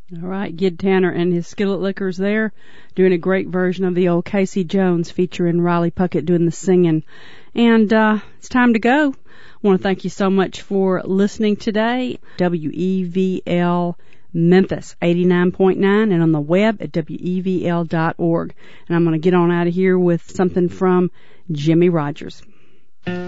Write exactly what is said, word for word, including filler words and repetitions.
All right, Gid Tanner and his Skillet Lickers there, doing a great version of the old Casey Jones featuring Riley Puckett doing the singing. And uh, it's time to go. I want to thank you so much for listening today. W E V L Memphis eighty-nine point nine and on the web at W E V L dot org. And I'm going to get on out of here with something from Jimmie Rodgers.